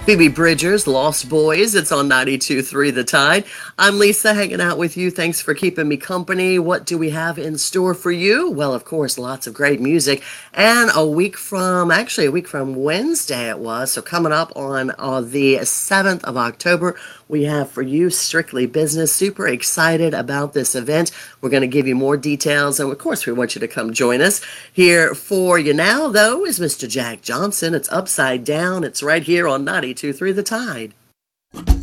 Phoebe Bridgers, Lost Boys. It's on 92.3 The Tide. I'm Lisa hanging out with you. Thanks for keeping me company. What do we have in store for you? Well, of course, lots of great music. And a week from Wednesday it was. So coming up on the 7th of October, we have for you Strictly Business. Super excited about this event. We're going to give you more details. And of course, we want you to come join us. Here for you now, though, is Mr. Jack Johnson. It's Upside Down. It's right here on 92.3 The Tide.